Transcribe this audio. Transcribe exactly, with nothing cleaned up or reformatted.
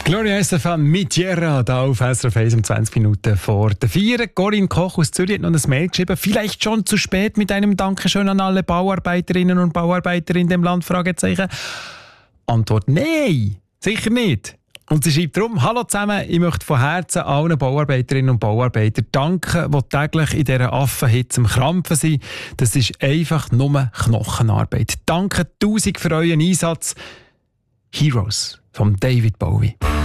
Gloria Estefan mit Tierra, da auf S R F eins um zwanzig Minuten vor der vier. Corinne Koch aus Zürich hat noch ein Mail geschrieben. Vielleicht schon zu spät mit einem Dankeschön an alle Bauarbeiterinnen und Bauarbeiter in dem Land? Fragezeichen. Antwort: Nein, sicher nicht. Und sie schreibt darum: Hallo zusammen, ich möchte von Herzen allen Bauarbeiterinnen und Bauarbeitern danken, die täglich in dieser Affenhitze am Krampfen sind. Das ist einfach nur Knochenarbeit. Danke tausend für euren Einsatz. Heroes von David Bowie.